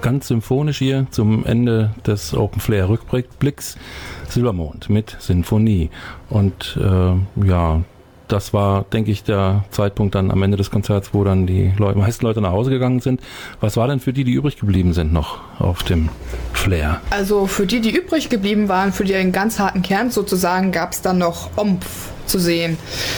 ganz symphonisch hier zum Ende des Open Flair Rückblicks. Silbermond mit Sinfonie. Und das war, denke ich, der Zeitpunkt dann am Ende des Konzerts, wo dann die meisten Leute nach Hause gegangen sind. Was war denn für die übrig geblieben sind noch auf dem Flair? Also für die übrig geblieben waren, für den ganz harten Kern sozusagen, gab es dann noch OMF zu sehen.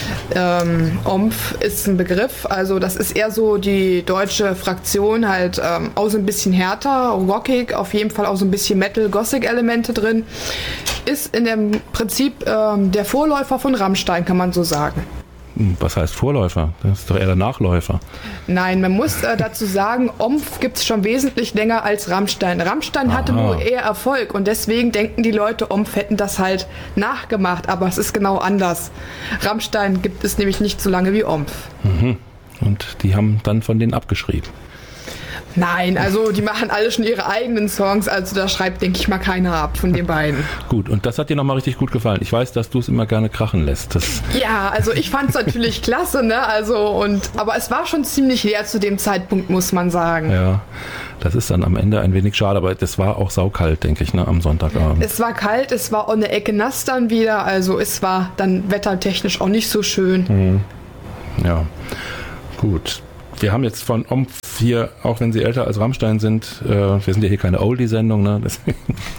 OMF ist ein Begriff, also das ist eher so die deutsche Fraktion, halt auch so ein bisschen härter, rockig, auf jeden Fall auch so ein bisschen Metal-Gothic-Elemente drin. Ist in dem Prinzip der Vorläufer von Rammstein, kann man so sagen. Was heißt Vorläufer? Das ist doch eher der Nachläufer. Nein, man muss dazu sagen, OMF gibt es schon wesentlich länger als Rammstein. Rammstein hatte nur eher Erfolg und deswegen denken die Leute, OMF hätten das halt nachgemacht, aber es ist genau anders. Rammstein gibt es nämlich nicht so lange wie OMF. Mhm. Und die haben dann von denen abgeschrieben. Nein, also die machen alle schon ihre eigenen Songs, also da schreibt, denke ich mal, keiner ab von den beiden. Gut, und das hat dir nochmal richtig gut gefallen. Ich weiß, dass du es immer gerne krachen lässt. Ja, also ich fand es natürlich klasse, ne? Aber es war schon ziemlich leer zu dem Zeitpunkt, muss man sagen. Ja, das ist dann am Ende ein wenig schade, aber das war auch saukalt, denke ich, ne, am Sonntagabend. Es war kalt, es war auch eine Ecke nass dann wieder, also es war dann wettertechnisch auch nicht so schön. Mhm. Ja, gut. Wir haben jetzt von OMF hier, auch wenn sie älter als Rammstein sind, wir sind ja hier keine Oldie-Sendung, ne? Deswegen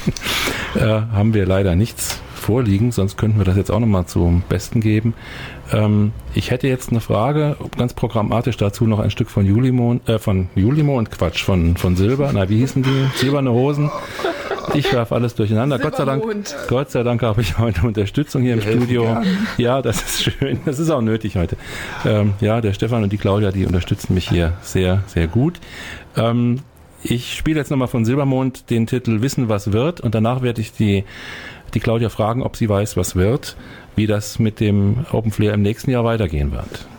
haben wir leider nichts vorliegen, sonst könnten wir das jetzt auch nochmal zum Besten geben. Ich hätte jetzt eine Frage, ganz programmatisch dazu noch ein Stück von von Silber, wie hießen die? Silberne Hosen. Ich werfe alles durcheinander. Gott sei Dank habe ich heute Unterstützung hier im Studio. Ja, das ist schön. Das ist auch nötig heute. Der Stefan und die Claudia, die unterstützen mich hier sehr, sehr gut. Ich spiele jetzt nochmal von Silbermond den Titel Wissen, was wird. Und danach werde ich die Claudia fragen, ob sie weiß, was wird, wie das mit dem Open Flair im nächsten Jahr weitergehen wird.